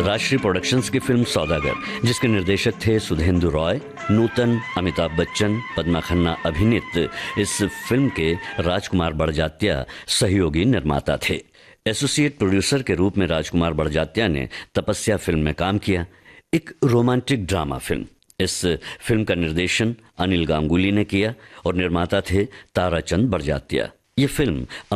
Rajshree productions की film सौदागर, जिसके निर्देशक थे सुधेंदु रॉय, नूतन, अमिताभ बच्चन, पद्मा खन्ना अभिनीत इस फिल्म के राजकुमार बड़जात्या सहयोगी निर्माता थे। एसोसिएट प्रोड्यूसर के रूप में राजकुमार बड़जात्या ने तपस्या फिल्म में काम किया, एक रोमांटिक ड्रामा फिल्म। इस फिल्म का निर्देशन अनिल गांगुली ने किया और निर्माता थे ताराचंद बड़जात्या। ये फिल्म